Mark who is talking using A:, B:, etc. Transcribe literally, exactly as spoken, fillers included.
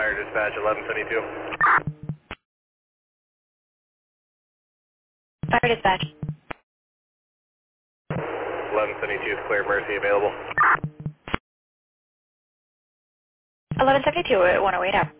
A: Fire dispatch eleven seventy-two.
B: Fire dispatch.
A: eleven seventy-two is clear, Mercy available.
B: eleven seventy-two at one oh eight out.